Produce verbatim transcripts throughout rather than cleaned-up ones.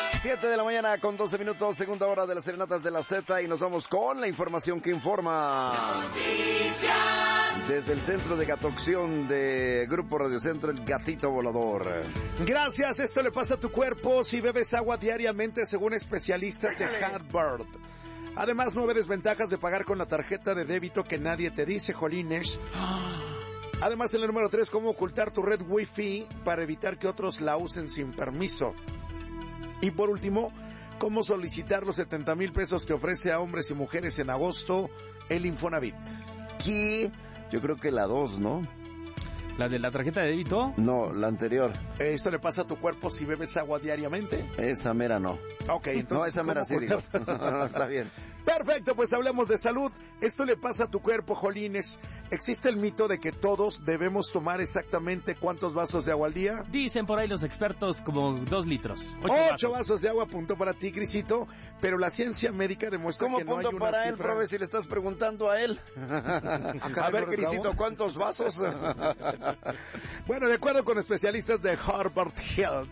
siete de la mañana con doce minutos, segunda hora de las serenatas de la Z, y nos vamos con la información que informa. Noticias. Desde el centro de Gatoacción de Grupo Radio Centro, el Gatito Volador. Gracias, esto le pasa a tu cuerpo si bebes agua diariamente según especialistas de Harvard. Además, nueve desventajas de pagar con la tarjeta de débito que nadie te dice, jolines. Además, en el número tres, cómo ocultar tu red Wi-Fi para evitar que otros la usen sin permiso. Y por último, cómo solicitar los setenta mil pesos que ofrece a hombres y mujeres en agosto el Infonavit. ¿Qué? Yo creo que la dos, ¿no? ¿La de la tarjeta de débito? No, la anterior. Esto le pasa a tu cuerpo si bebes agua diariamente. Esa mera no. Ok, entonces... No, esa mera sí, digo. Está bien. Perfecto, pues hablemos de salud. Esto le pasa a tu cuerpo, jolines. ¿Existe el mito de que todos debemos tomar exactamente cuántos vasos de agua al día? Dicen por ahí los expertos como dos litros. Ocho, Ocho vasos. vasos de agua, punto para ti, Crisito. Pero la ciencia médica demuestra que no hay una ¿Cómo punto para él, cifra... profe, si le estás preguntando a él? A ver, Crisito, ¿cuántos vasos? Bueno, de acuerdo con especialistas de Harvard Health,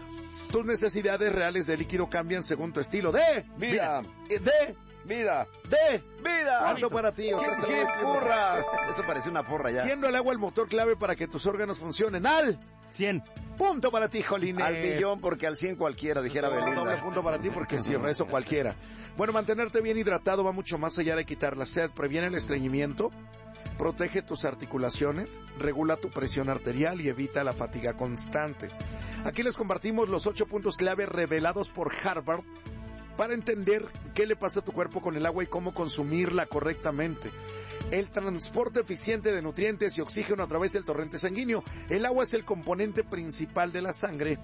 tus necesidades reales de líquido cambian según tu estilo de vida, de vida, de vida. ¿Cuánto para ti? O sea, ¿Qué, qué porra? Eso pareció una porra ya. Siendo el agua el motor clave para que tus órganos funcionen. Al cien. Punto para ti, jolines. Al millón, porque al cien cualquiera, dijera Belinda. Doble punto para ti, porque si eso cualquiera. Bueno, mantenerte bien hidratado va mucho más allá de quitar la sed. Previene el estreñimiento, protege tus articulaciones, regula tu presión arterial y evita la fatiga constante. Aquí les compartimos los ocho puntos clave revelados por Harvard para entender qué le pasa a tu cuerpo con el agua y cómo consumirla correctamente. El transporte eficiente de nutrientes y oxígeno a través del torrente sanguíneo. El agua es el componente principal de la sangre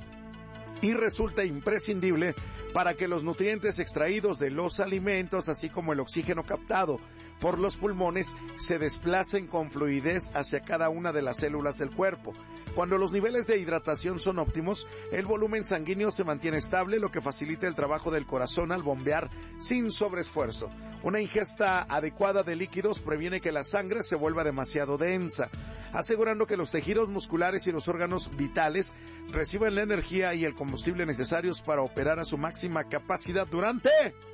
y resulta imprescindible para que los nutrientes extraídos de los alimentos, así como el oxígeno captado por los pulmones, se desplacen con fluidez hacia cada una de las células del cuerpo. Cuando los niveles de hidratación son óptimos, el volumen sanguíneo se mantiene estable, lo que facilita el trabajo del corazón al bombear sin sobreesfuerzo. Una ingesta adecuada de líquidos previene que la sangre se vuelva demasiado densa, asegurando que los tejidos musculares y los órganos vitales reciban la energía y el combustible necesarios para operar a su máxima capacidad durante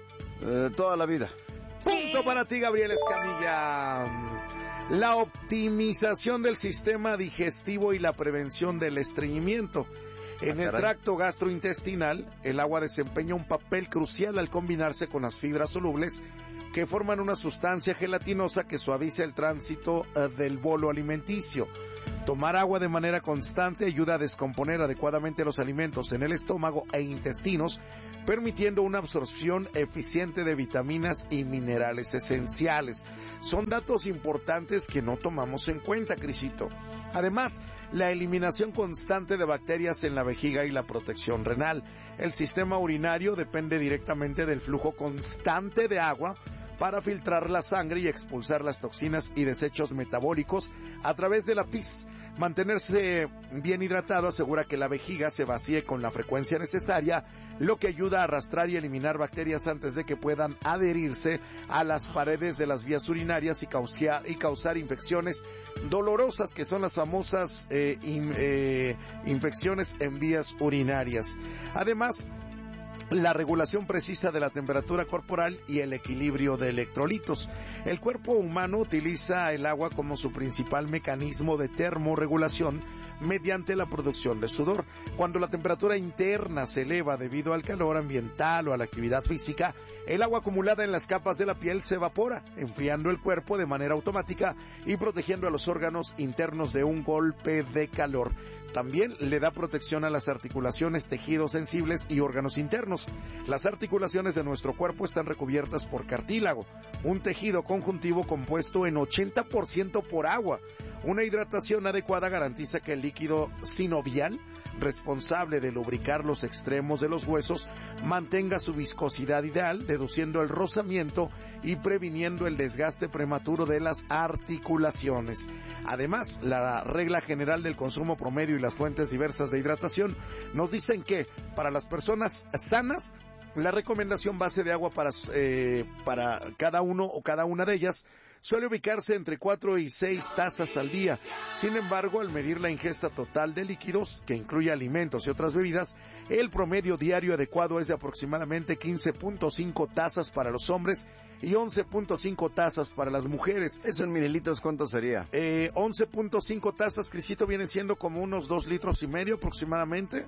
eh, toda la vida. Punto para ti, Gabriel Escamilla. La optimización del sistema digestivo y la prevención del estreñimiento. En el tracto gastrointestinal, el agua desempeña un papel crucial al combinarse con las fibras solubles que forman una sustancia gelatinosa que suaviza el tránsito del bolo alimenticio. Tomar agua de manera constante ayuda a descomponer adecuadamente los alimentos en el estómago e intestinos, permitiendo una absorción eficiente de vitaminas y minerales esenciales. Son datos importantes que no tomamos en cuenta, Crisito. Además, la eliminación constante de bacterias en la vejiga y la protección renal. El sistema urinario depende directamente del flujo constante de agua para filtrar la sangre y expulsar las toxinas y desechos metabólicos a través de la pis. Mantenerse bien hidratado asegura que la vejiga se vacíe con la frecuencia necesaria, lo que ayuda a arrastrar y eliminar bacterias antes de que puedan adherirse a las paredes de las vías urinarias y causar, y causar infecciones dolorosas, que son las famosas eh, in, eh, infecciones en vías urinarias. Además, la regulación precisa de la temperatura corporal y el equilibrio de electrolitos. El cuerpo humano utiliza el agua como su principal mecanismo de termorregulación mediante la producción de sudor. Cuando la temperatura interna se eleva debido al calor ambiental o a la actividad física, el agua acumulada en las capas de la piel se evapora, enfriando el cuerpo de manera automática y protegiendo a los órganos internos de un golpe de calor. También le da protección a las articulaciones, tejidos sensibles y órganos internos. Las articulaciones de nuestro cuerpo están recubiertas por cartílago, un tejido conjuntivo compuesto en ochenta por ciento por agua. Una hidratación adecuada garantiza que el líquido sinovial, responsable de lubricar los extremos de los huesos, mantenga su viscosidad ideal, reduciendo el rozamiento y previniendo el desgaste prematuro de las articulaciones. Además, la regla general del consumo promedio y las fuentes diversas de hidratación nos dicen que para las personas sanas, la recomendación base de agua para, eh, para cada uno o cada una de ellas suele ubicarse entre cuatro y seis tazas al día. Sin embargo, al medir la ingesta total de líquidos, que incluye alimentos y otras bebidas, el promedio diario adecuado es de aproximadamente quince punto cinco tazas para los hombres y once punto cinco tazas para las mujeres. ¿Eso en mililitros cuánto sería? Eh, once punto cinco tazas, Crisito, vienen siendo como unos dos litros y medio aproximadamente.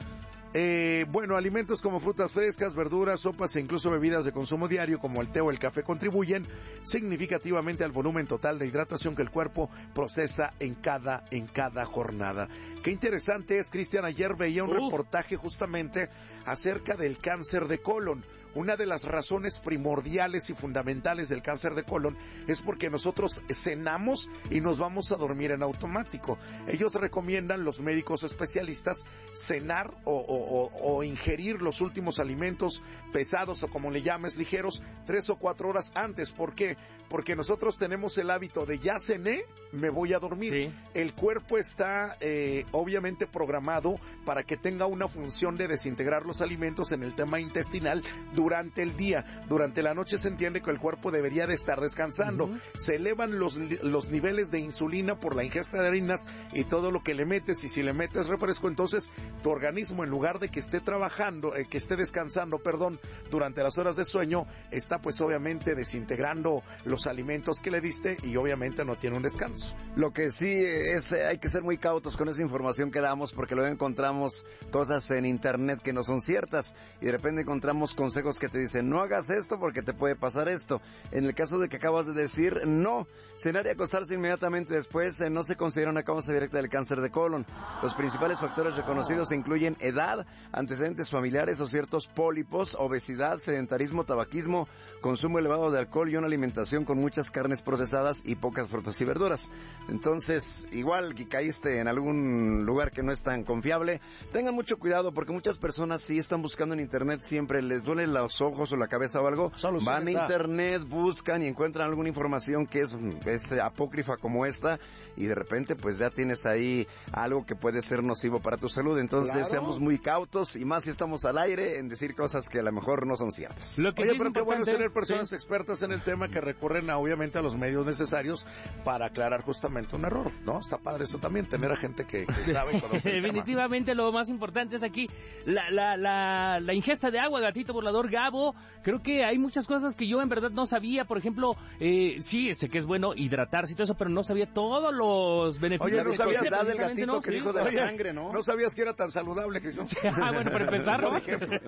Eh, bueno, alimentos como frutas frescas, verduras, sopas e incluso bebidas de consumo diario como el té o el café contribuyen significativamente al volumen total de hidratación que el cuerpo procesa en cada, en cada jornada. Qué interesante es, Cristian, ayer veía un uh. reportaje justamente acerca del cáncer de colon. Una de las razones primordiales y fundamentales del cáncer de colon es porque nosotros cenamos y nos vamos a dormir en automático. Ellos recomiendan, los médicos especialistas, cenar o, o, o, o ingerir los últimos alimentos pesados o como le llames, ligeros, tres o cuatro horas antes. ¿Por qué? Porque nosotros tenemos el hábito de ya cené, me voy a dormir. Sí. El cuerpo está eh, obviamente programado para que tenga una función de desintegrar los alimentos en el tema intestinal durante el día. Durante la noche se entiende que el cuerpo debería de estar descansando. Uh-huh. Se elevan los, los niveles de insulina por la ingesta de harinas y todo lo que le metes, y si le metes refresco, entonces tu organismo, en lugar de que esté trabajando, eh, que esté descansando, perdón, durante las horas de sueño, está pues obviamente desintegrando los alimentos que le diste y obviamente no tiene un descanso. Lo que sí es, eh, hay que ser muy cautos con esa información que damos, porque luego encontramos cosas en internet que no son ciertas y de repente encontramos consejos que te dicen no hagas esto porque te puede pasar esto. En el caso de que acabas de decir, no, cenar y acostarse inmediatamente después eh, no se considera una causa directa del cáncer de colon. Los principales factores reconocidos incluyen edad, antecedentes familiares o ciertos pólipos, obesidad, sedentarismo, tabaquismo, consumo elevado de alcohol y una alimentación con muchas carnes procesadas y pocas frutas y verduras. Entonces, igual que caíste en algún lugar que no es tan confiable, tengan mucho cuidado porque muchas personas sí están buscando en internet, siempre les duelen los ojos o la cabeza o algo, Solo van a internet, buscan y encuentran alguna información que es, es apócrifa como esta y de repente pues ya tienes ahí algo que puede ser nocivo para tu salud. Entonces claro, seamos muy cautos y más si estamos al aire en decir cosas que a lo mejor no son ciertas. Lo que Oye, sí pero qué bueno es tener personas sí. expertas en el tema que recurren a, obviamente a los medios necesarios para aclarar justamente un error, ¿no? Está padre eso también, tener a gente que, que sabe y conoce el Definitivamente tema. Lo más importante es aquí la, la, la, la ingesta de agua, gatito volador Gabo. Creo que hay muchas cosas que yo en verdad no sabía, por ejemplo, eh, sí, este que es bueno hidratarse y todo eso, pero no sabía todos los beneficios. Oye, no sabías la del gatito no, que sí. dijo de Oye, la sangre, ¿no? No sabías que era tan saludable, que Ah, bueno, para empezar, ¿no?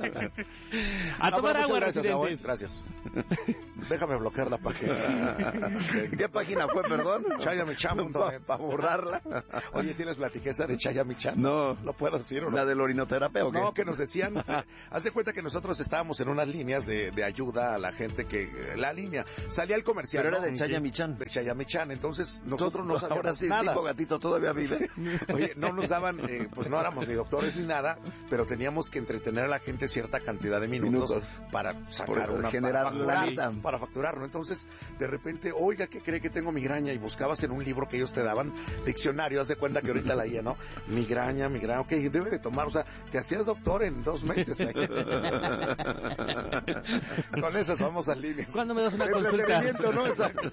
A tomar no, agua, gracias, residentes. Gracias. Déjame bloquear la página. ¿Qué página fue, perdón? Chayamichan. Para borrarla. Oye, ¿sí les platiqué esa de Chayamichan? No. ¿Lo puedo decir o no? ¿La del orinoterapia o qué? No, que nos decían, haz de cuenta que nosotros estábamos en unas líneas de, de ayuda a la gente que, la línea, salía el comercial. Pero era ¿no? de Chayamichan. De Chayamichan, entonces nosotros no sabíamos Ahora sí, nada. tipo gatito todavía vive. Oye, no nos daban, eh, pues no éramos ni doctores ni nada, pero teníamos que entretener a la gente cierta cantidad de minutos, minutos. para sacar Por una, generar para facturar, para facturar, ¿no? Entonces, de repente, oiga, ¿qué cree que tengo migraña? Y buscabas en un libro que ellos te daban, diccionario, haz de cuenta que ahorita la guía, ¿no? Migraña, migraña, ok, debe de tomar, o sea, te hacías doctor en dos meses. Con esas vamos al líneas. ¿Cuándo me das una consulta? ¿No? Exacto.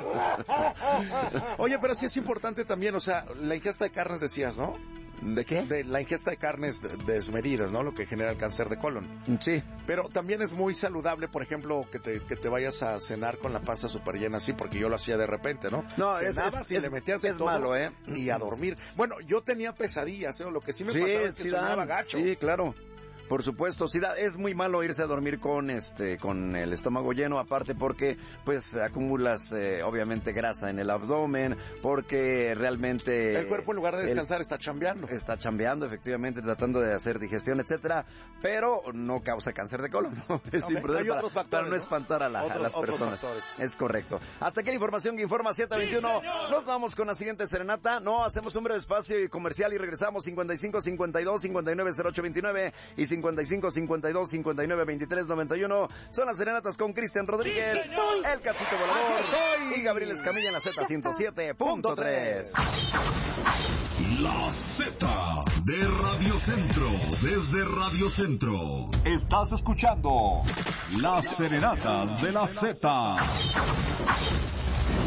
Oye, pero sí es importante también, o sea, la ingesta de carnes decías, ¿no? ¿De qué? De la ingesta de carnes desmedidas, ¿no? Lo que genera el cáncer de colon. Sí. Pero también es muy saludable, por ejemplo, que te, que te vayas a cenar con la panza súper llena así, porque yo lo hacía de repente, ¿no? No, Cenabas es, y es, le metías de es todo malo, ¿eh? Y a dormir. Bueno, yo tenía pesadillas, ¿eh? Lo que sí me sí, pasaba es que sí soñaba dan, gacho. Sí, claro. Por supuesto, sí da, es muy malo irse a dormir con este con el estómago lleno, aparte porque pues acumulas eh, obviamente grasa en el abdomen, porque realmente el cuerpo en lugar de descansar el, está chambeando. Está chambeando, efectivamente, tratando de hacer digestión, etcétera, pero no causa cáncer de colon, ¿no? Es okay. importante para, factores, para no espantar a, la, otros, a las personas. Factores. Es correcto. Hasta aquí la información que informa siete veintiuno. Sí, nos vamos con la siguiente serenata. No, hacemos un breve espacio comercial y regresamos. Cincuenta y cinco, cincuenta y dos, cincuenta y nueve, cero ocho veintinueve y cincuenta y cinco, cincuenta y dos, cincuenta y nueve, veintitrés, noventa y uno. Son las serenatas con Cristian Rodríguez, sí, el Cachito Volador y Gabriel Escamilla en la Z ciento siete punto tres. La Z de Radio Centro, desde Radio Centro. Estás escuchando Las Serenatas de la Z.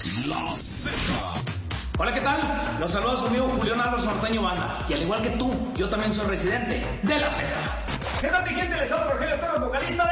La Z. Hola, ¿qué tal? Los saluda su amigo Julián Álvarez Norteño Banda. Y al igual que tú, yo también soy residente de la Z. ¿Qué tal, mi gente? Les hablo Rogelio Torres, vocalista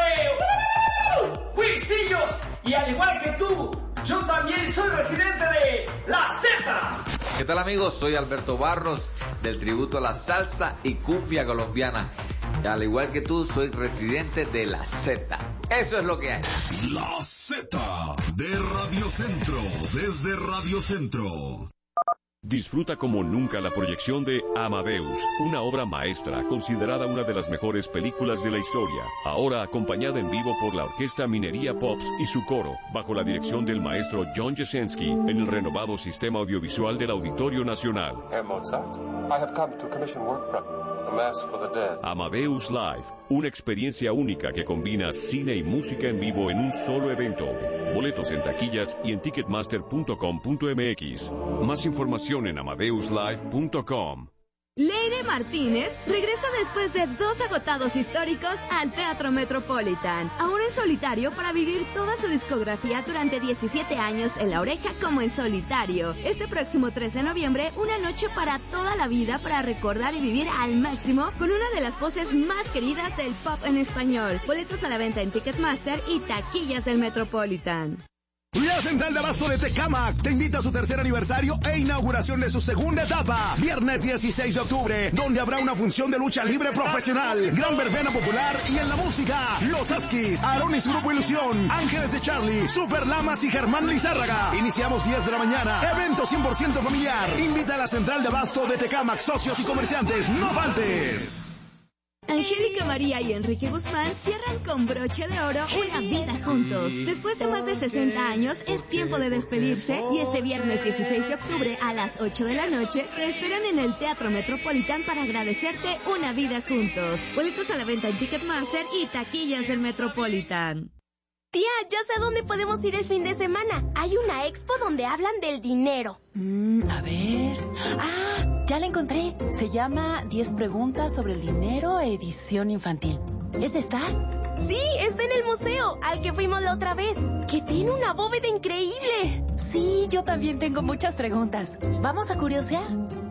de uh, Huisillos. Y al igual que tú, yo también soy residente de la Z. ¿Qué tal, amigos? Soy Alberto Barros, del tributo a la salsa y cumbia colombiana. Y al igual que tú, soy residente de la Z. Eso es lo que hay. La Z de Radio Centro, desde Radio Centro. Disfruta como nunca la proyección de Amadeus, una obra maestra considerada una de las mejores películas de la historia, ahora acompañada en vivo por la Orquesta Minería Pops y su coro, bajo la dirección del maestro John Jasenski, en el renovado sistema audiovisual del Auditorio Nacional. Herr Mozart, I have come to commission work from you. A Mass for the Dead. Amadeus Live, una experiencia única que combina cine y música en vivo en un solo evento. Boletos en taquillas y en ticketmaster punto com punto m x. Más información en amadeus live punto com. Leire Martínez regresa después de dos agotados históricos al Teatro Metropolitan, ahora en solitario para vivir toda su discografía durante diecisiete años en La Oreja como en solitario. Este próximo tres de noviembre, una noche para toda la vida para recordar y vivir al máximo con una de las voces más queridas del pop en español. Boletos a la venta en Ticketmaster y taquillas del Metropolitan. La Central de Abasto de Tecámac te invita a su tercer aniversario e inauguración de su segunda etapa, viernes dieciséis de octubre, donde habrá una función de lucha libre profesional, gran verbena popular y en la música, Los Askis, Aaron y su grupo Ilusión, Ángeles de Charlie, Super Lamas y Germán Lizárraga. Iniciamos diez de la mañana, evento cien por ciento familiar. Invita a la Central de Abasto de Tecámac, socios y comerciantes, no faltes. Angélica María y Enrique Guzmán cierran con broche de oro una vida juntos. Después de más de sesenta años, es tiempo de despedirse y este viernes dieciséis de octubre a las ocho de la noche te esperan en el Teatro Metropolitan para agradecerte una vida juntos. Boletos a la venta en Ticketmaster y taquillas del Metropolitan. Tía, ya sé dónde podemos ir el fin de semana. Hay una expo donde hablan del dinero. Mm, a ver... ¡Ah! Ya la encontré. Se llama diez preguntas sobre el dinero, edición infantil. ¿Es esta? Sí, está en el museo, al que fuimos la otra vez, que tiene una bóveda increíble. Sí, yo también tengo muchas preguntas. ¿Vamos a curiosear?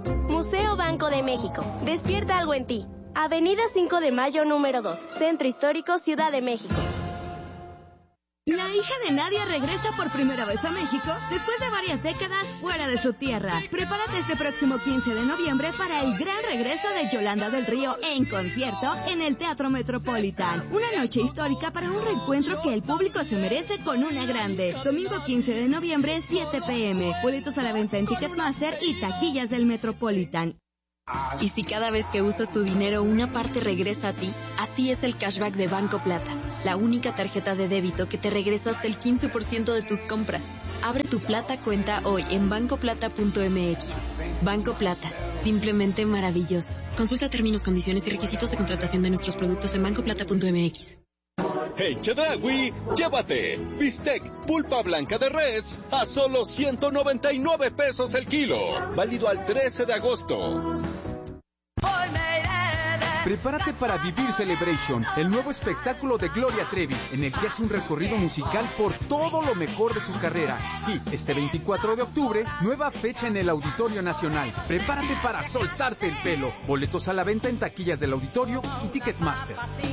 Museo Banco de México. Despierta algo en ti. Avenida cinco de Mayo, número dos. Centro Histórico, Ciudad de México. La hija de Nadia regresa por primera vez a México después de varias décadas fuera de su tierra. Prepárate este próximo quince de noviembre para el gran regreso de Yolanda del Río en concierto en el Teatro Metropolitan. Una noche histórica para un reencuentro que el público se merece con una grande. Domingo quince de noviembre, siete pe eme. Boletos a la venta en Ticketmaster y taquillas del Metropolitan. Y si cada vez que usas tu dinero una parte regresa a ti, así es el cashback de Banco Plata, la única tarjeta de débito que te regresa hasta el quince por ciento de tus compras. Abre tu Plata cuenta hoy en banco plata punto eme equis. Banco Plata, simplemente maravilloso. Consulta términos, condiciones y requisitos de contratación de nuestros productos en banco plata punto eme equis. En Chedraui, llévate bistec pulpa blanca de res a solo ciento noventa y nueve pesos el kilo. Válido al trece de agosto. Prepárate para vivir Celebration, el nuevo espectáculo de Gloria Trevi, en el que hace un recorrido musical por todo lo mejor de su carrera. Sí, este veinticuatro de octubre, nueva fecha en el Auditorio Nacional. Prepárate para soltarte el pelo. Boletos a la venta en taquillas del Auditorio y Ticketmaster.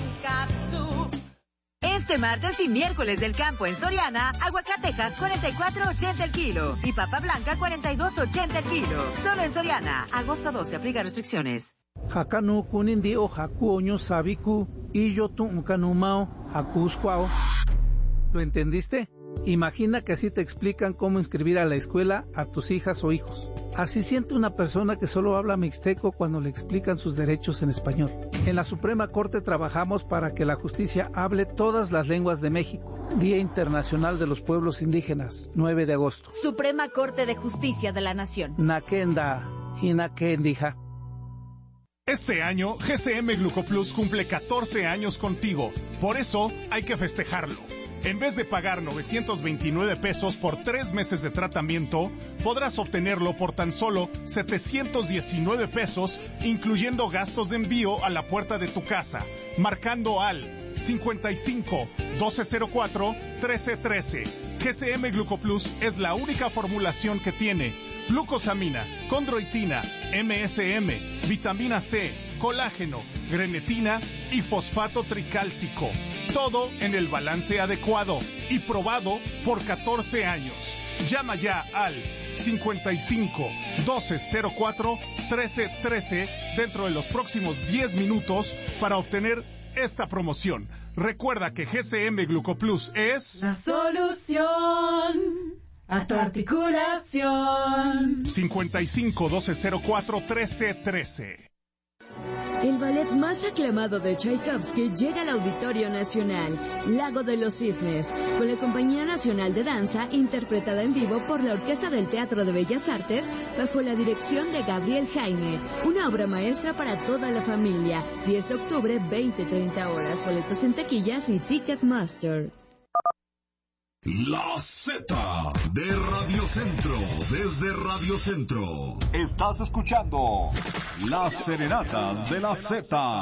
Este martes y miércoles del campo en Soriana, aguacatejas cuarenta y cuatro ochenta el kilo y papa blanca cuarenta y dos ochenta el kilo. Solo en Soriana, agosto doce, aplica restricciones. Hakanu kunindi o hakuoño sabiku y yo tu mkanumao hakusquao. ¿Lo entendiste? Imagina que así te explican cómo inscribir a la escuela a tus hijas o hijos. Así siente una persona que solo habla mixteco cuando le explican sus derechos en español. En la Suprema Corte trabajamos para que la justicia hable todas las lenguas de México. Día Internacional de los Pueblos Indígenas, nueve de agosto. Suprema Corte de Justicia de la Nación. Nakenda, Hinakendija. Este año, G C M Glucoplus cumple catorce años contigo. Por eso, hay que festejarlo. En vez de pagar novecientos veintinueve pesos por tres meses de tratamiento, podrás obtenerlo por tan solo setecientos diecinueve pesos, incluyendo gastos de envío a la puerta de tu casa, marcando al cincuenta y cinco, doce cero cuatro, trece trece. G C M Glucoplus es la única formulación que tiene glucosamina, condroitina, M S M, vitamina C, colágeno, grenetina y fosfato tricálcico. Todo en el balance adecuado y probado por catorce años. Llama ya al cincuenta y cinco, doce cero cuatro, trece trece dentro de los próximos diez minutos para obtener esta promoción. Recuerda que G C M Glucoplus es la solución a tu articulación. cincuenta y cinco, doce cero cuatro, trece trece. El ballet más aclamado de Tchaikovsky llega al Auditorio Nacional, Lago de los Cisnes, con la Compañía Nacional de Danza, interpretada en vivo por la Orquesta del Teatro de Bellas Artes, bajo la dirección de Gabriel Jaime. Una obra maestra para toda la familia. diez de octubre, veinte a treinta horas. Boletos en taquillas y Ticketmaster. La Z de Radio Centro, desde Radio Centro. Estás escuchando Las Serenatas de la Z.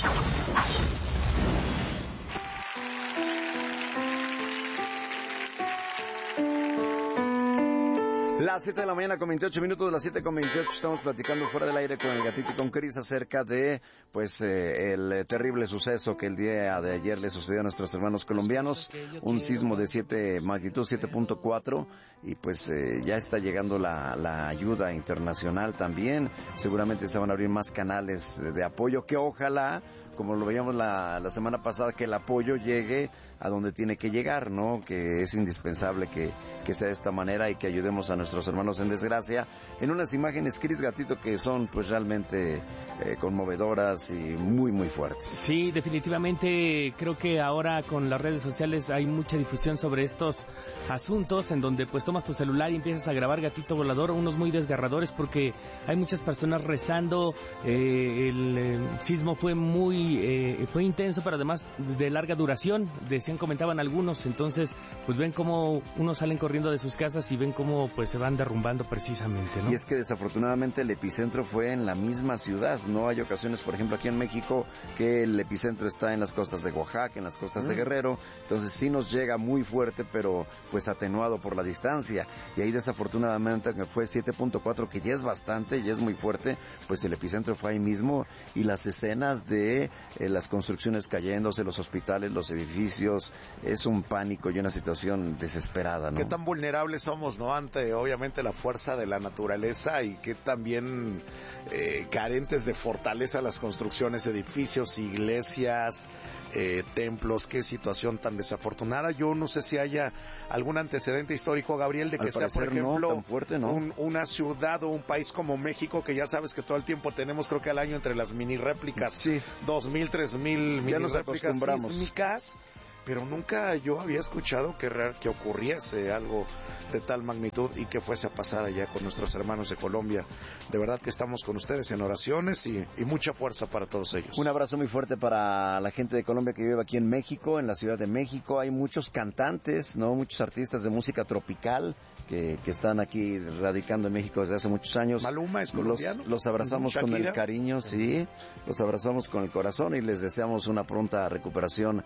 Las siete de la mañana con veintiocho minutos, de las siete con veintiocho estamos platicando fuera del aire con el gatito y con Cris acerca de, pues, eh, el terrible suceso que el día de ayer le sucedió a nuestros hermanos colombianos, un sismo de siete magnitud, siete punto cuatro, y pues eh, ya está llegando la, la ayuda internacional también, seguramente se van a abrir más canales de apoyo que ojalá, como lo veíamos la, la semana pasada, que el apoyo llegue a donde tiene que llegar, ¿no? Que es indispensable que, que sea de esta manera y que ayudemos a nuestros hermanos en desgracia. En unas imágenes, Cris, gatito, que son pues realmente eh, conmovedoras y muy, muy fuertes. Sí, definitivamente creo que ahora con las redes sociales hay mucha difusión sobre estos asuntos en donde pues tomas tu celular y empiezas a grabar, gatito volador, unos muy desgarradores porque hay muchas personas rezando, eh, el eh, sismo fue muy, eh, fue intenso, pero además de larga duración, de comentaban algunos, entonces pues ven cómo unos salen corriendo de sus casas y ven cómo pues se van derrumbando precisamente, ¿no? Y es que desafortunadamente el epicentro fue en la misma ciudad, no hay ocasiones, por ejemplo aquí en México, que el epicentro está en las costas de Oaxaca, en las costas mm. de Guerrero, entonces sí nos llega muy fuerte, pero pues atenuado por la distancia, y ahí desafortunadamente que fue siete punto cuatro, que ya es bastante, ya es muy fuerte, pues el epicentro fue ahí mismo, y las escenas de eh, las construcciones cayéndose, los hospitales, los edificios, es un pánico y una situación desesperada, ¿no? Qué tan vulnerables somos, ¿no? Ante, obviamente, la fuerza de la naturaleza y qué también eh, carentes de fortaleza las construcciones, edificios, iglesias, eh, templos, qué situación tan desafortunada. Yo no sé si haya algún antecedente histórico, Gabriel, de que sea, por ejemplo, no, tan fuerte, ¿no? un, una ciudad o un país como México, que ya sabes que todo el tiempo tenemos, creo que al año, entre las mini réplicas, sí. dos mil, tres mil mini ya nos réplicas acostumbramos. Pero nunca yo había escuchado que, que ocurriese algo de tal magnitud y que fuese a pasar allá con nuestros hermanos de Colombia. De verdad que estamos con ustedes en oraciones y, y mucha fuerza para todos ellos. Un abrazo muy fuerte para la gente de Colombia que vive aquí en México, en la Ciudad de México. Hay muchos cantantes, ¿no? Muchos artistas de música tropical que, que están aquí radicando en México desde hace muchos años. Maluma es colombiano. Los, los abrazamos Shakira. Con el cariño, sí. Los abrazamos con el corazón y les deseamos una pronta recuperación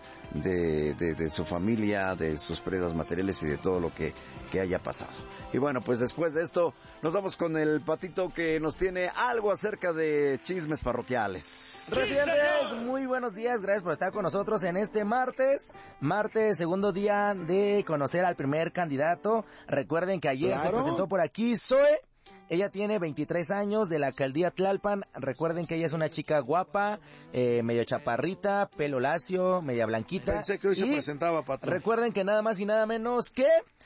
de De, de su familia, de sus pérdidas materiales y de todo lo que, que haya pasado. Y bueno, pues después de esto nos vamos con el Patito, que nos tiene algo acerca de chismes parroquiales. Residentes, muy buenos días, gracias por estar con nosotros en este martes, martes, segundo día de conocer al primer candidato. Recuerden que ayer claro. se presentó por aquí Zoe. Ella tiene veintitrés años, de la alcaldía Tlalpan. Recuerden que ella es una chica guapa, eh, medio chaparrita, pelo lacio, media blanquita. Pensé que hoy se presentaba, Pato. Recuerden que nada más y nada menos que,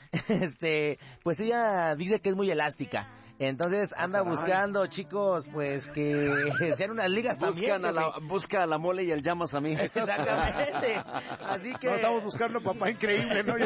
este, pues ella dice que es muy elástica. Entonces anda Caray. buscando chicos, pues que sean unas ligas Buscan también. A la, busca a la mole y el llamas a mí. Exactamente. Así que... No, estamos buscando papá increíble, ¿no?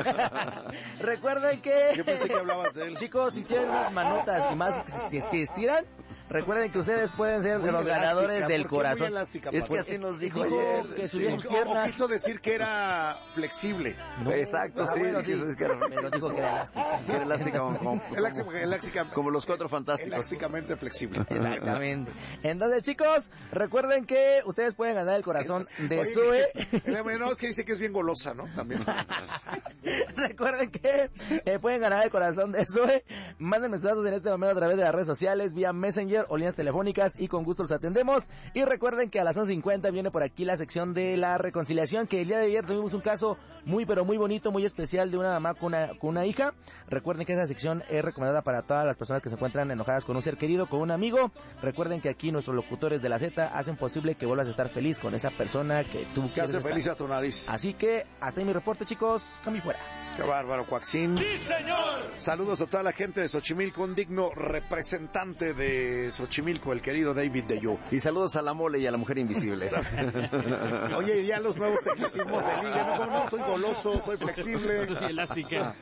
Recuerden que... Yo pensé que hablabas de él. Chicos, si tienen unas manotas y más si es que estiran, Recuerden que ustedes pueden ser muy los elástica, ganadores del corazón. Elástica, es que así nos dijo ayer. Que sí. o, o quiso decir que era flexible. No. Exacto, ah, sí. Bueno, sí. Que era, pero dijo que era elástica. Que era elástica como, como, elástica, elástica, como los Cuatro Fantásticos. Elásticamente flexible. Exactamente. Entonces, chicos, recuerden que ustedes pueden ganar el corazón de Zoe. No, es que dice que es bien golosa, ¿no? También. Recuerden que eh, pueden ganar el corazón de Zoe. Mándenme sus datos en este momento a través de las redes sociales, vía Messenger o líneas telefónicas y con gusto los atendemos. Y recuerden que a las once cincuenta viene por aquí la sección de la reconciliación, que el día de ayer tuvimos un caso muy pero muy bonito, muy especial de una mamá con una, con una hija. Recuerden que esa sección es recomendada para todas las personas que se encuentran enojadas con un ser querido, con un amigo. Recuerden que aquí nuestros locutores de la Z hacen posible que vuelvas a estar feliz con esa persona que tú que quieres hace estar. Feliz a tu nariz. Así que hasta ahí mi reporte, chicos. Cambio fuera. Qué bárbaro, Coaxín. ¡Sí, señor! Saludos a toda la gente de Xochimilco, un digno representante de Xochimilco, el querido David Deyo. Y saludos a la mole y a la mujer invisible. Oye, ya los nuevos tecnicismos de liga. No, no, soy goloso, soy flexible. Soy elástica.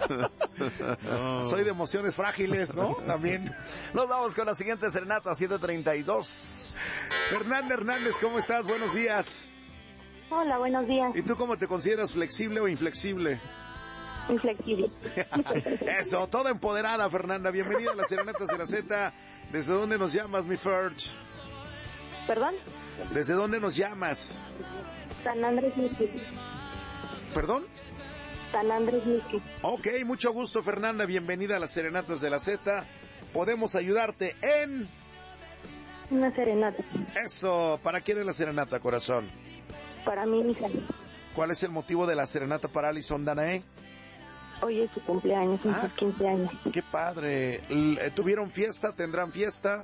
No. Soy de emociones frágiles, ¿no? También. Nos vamos con la siguiente serenata, siete treinta y dos. Fernanda Hernández, ¿cómo estás? Buenos días. Hola, buenos días. ¿Y tú cómo te consideras, flexible o inflexible? Inflexible. Eso, toda empoderada, Fernanda. Bienvenida a las Serenatas de la Z. ¿Desde dónde nos llamas, mi Ferch? ¿Perdón? ¿Desde dónde nos llamas? San Andrés Misqui. ¿Perdón? San Andrés Misqui. Ok, mucho gusto, Fernanda. Bienvenida a las Serenatas de la Z. Podemos ayudarte en... Una serenata. Eso, ¿para quién es la serenata, corazón? Para mi hija. ¿Cuál es el motivo de la serenata para Alison Danae? Hoy es su cumpleaños, ah, sus quince años. ¡Qué padre! ¿Tuvieron fiesta? ¿Tendrán fiesta?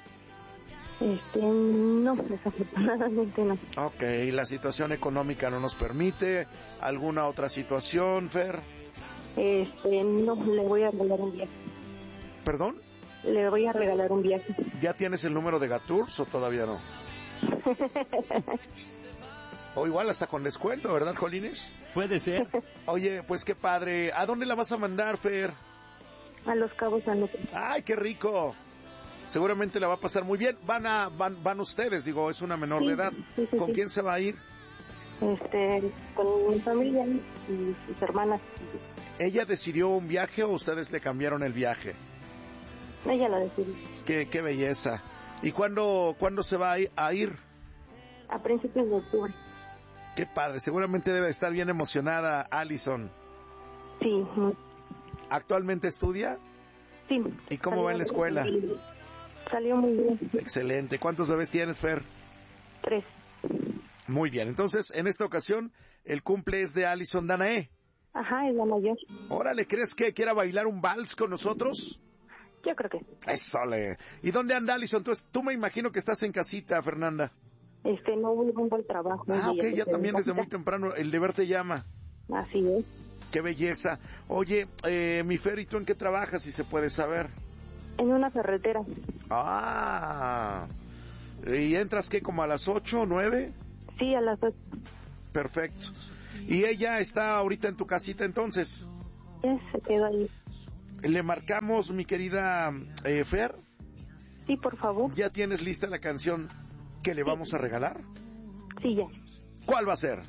Este, no, desafortunadamente no. Ok, ¿la situación económica no nos permite? ¿Alguna otra situación, Fer? Este, no, le voy a regalar un viaje. ¿Perdón? Le voy a regalar un viaje. ¿Ya tienes el número de Gaturs o todavía no? O igual hasta con descuento, ¿verdad, Jolines? Puede ser. Oye, pues qué padre. ¿A dónde la vas a mandar, Fer? A Los Cabos San Lucas. ¡Ay, qué rico! Seguramente la va a pasar muy bien. Van a van van ustedes, digo, es una menor sí, de edad. Sí, sí, ¿Con sí. quién se va a ir? Este, con mi familia y sus hermanas. ¿Ella decidió un viaje o ustedes le cambiaron el viaje? Ella lo decidió. Qué, qué belleza. ¿Y cuándo, cuándo se va a ir? A principios de octubre. Qué padre, seguramente debe estar bien emocionada Alison. Sí. ¿Actualmente estudia? Sí. ¿Y cómo va en la escuela? Muy Salió muy bien. Excelente. ¿Cuántos bebés tienes, Fer? Tres. Muy bien. Entonces, en esta ocasión, el cumple es de Alison Danae. Ajá, es la mayor. Órale, ¿crees que quiera bailar un vals con nosotros? Yo creo que sí. Eso, le. ¿Y dónde anda Alison? Entonces, tú me imagino que estás en casita, Fernanda. Este, no voy rumbo al trabajo. Ah, ok, ya también desde muy temprano. El deber te llama. Así es. Qué belleza. Oye, eh, mi Fer, ¿y tú en qué trabajas, si se puede saber? En una ferretera. Ah. ¿Y entras qué, como a las ocho o nueve? Sí, a las ocho. Perfecto. ¿Y ella está ahorita en tu casita entonces? Sí, se quedó ahí. ¿Le marcamos, mi querida eh, Fer? Sí, por favor. ¿Ya tienes lista la canción que le vamos a regalar? Sí, ya. ¿Cuál va a ser?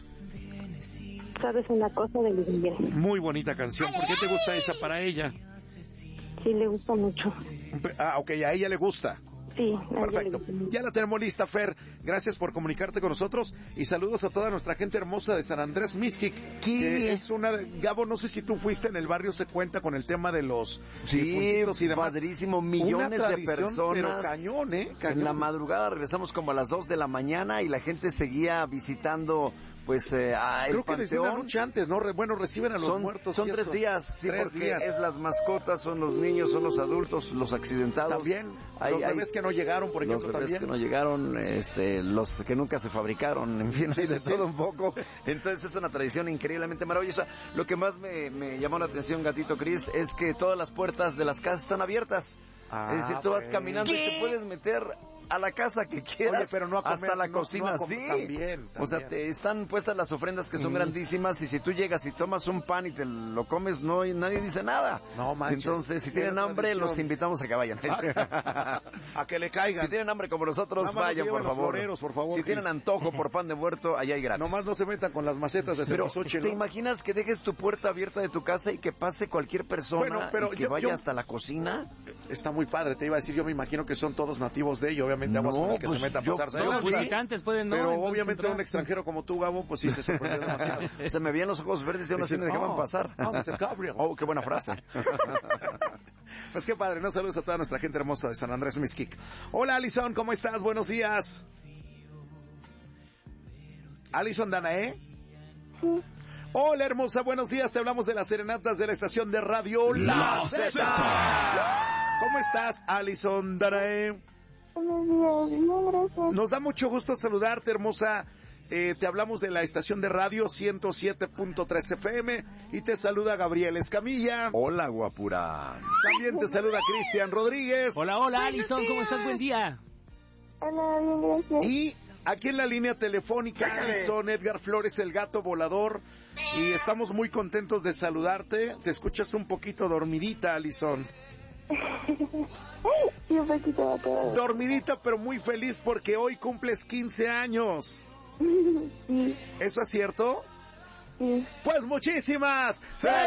Sabes una cosa de Luis Miguel. Muy bonita canción. ¿Por qué te gusta esa para ella? Sí, le gusta mucho. Ah, ok, a ella le gusta. Sí, perfecto. Ya la tenemos lista, Fer. Gracias por comunicarte con nosotros y saludos a toda nuestra gente hermosa de San Andrés Mixquic. Que es una de... Gabo, no sé si tú fuiste en el barrio, se cuenta con el tema de los sí, y padrísimo, millones de personas. Pero cañón, ¿eh? Cañón. En la madrugada regresamos como a las dos de la mañana y la gente seguía visitando, pues, eh, a el Creo que panteón. desde una noche antes, ¿no? Bueno, reciben a los son, muertos. Son tres días, sí, tres porque días. es las mascotas, son los niños, son los adultos, los accidentados. También, hay, los bebés hay, que no llegaron, por ejemplo, los bebés también. que no llegaron, este, los que nunca se fabricaron, en fin, hay de todo un poco. Entonces es una tradición increíblemente maravillosa. Lo que más me, me llamó la atención, Gatito Cris, es que todas las puertas de las casas están abiertas. Ah, es decir, tú vas caminando ¿qué? Y te puedes meter a la casa que quieras. Oye, pero no a comer, hasta la no, cocina, no a comer, sí. También, también. O sea, te están puestas las ofrendas que son Mm. grandísimas y si tú llegas y tomas un pan y te lo comes, no nadie dice nada. No manches. Entonces, si tienen Tiene hambre, tradición. los invitamos a que vayan. A que le caigan. Si tienen hambre como nosotros, Nada más no se vayan, lleven por los favor. floreros, por favor, Si tienen Cris. antojo por pan de muerto, allá hay gratis. Nomás no se metan con las macetas de Pero, cempasúchil, ¿te ¿no? imaginas que dejes tu puerta abierta de tu casa y que pase cualquier persona Bueno, pero y que yo- vaya yo- hasta la cocina? Está muy padre, te iba a decir, yo me imagino que son todos nativos de ello, obviamente aguas No, con el que pues, se meta a yo- pasarse. yo ahí. fui- visitantes pueden, ¿no? Pero Entonces, obviamente entrar. un extranjero como tú, Gabo, pues sí se sorprendió demasiado. Se me veían los ojos verdes y aún así Dice, me dejaban "Oh, pasar. oh, mister Gabriel". Oh, qué buena frase. Pues qué padre, ¿no? Saludos a toda nuestra gente hermosa de San Andrés Mixquic. Hola, Alison, ¿cómo estás? Buenos días. Alison Danae. Sí. Hola, hermosa, buenos días. Te hablamos de las serenatas de la estación de radio La, La Zeta. Zeta. ¿Cómo estás, Alison Danae? Buenos días, bien, gracias. Nos da mucho gusto saludarte, hermosa. Eh, te hablamos de la estación de radio ciento siete punto tres F M y te saluda Gabriel Escamilla. Hola, guapura. También te saluda Cristian Rodríguez. Hola, hola, Alison, ¿cómo estás? Buen día. Hola, bien, gracias. Y aquí en la línea telefónica, Alison, Edgar Flores, el gato volador. Y estamos muy contentos de saludarte. Te escuchas un poquito dormidita, Alison. Sí, un poquito de todo. Dormidita, pero muy feliz porque hoy cumples quince años. Sí, ¿Eso es cierto? sí. Pues muchísimas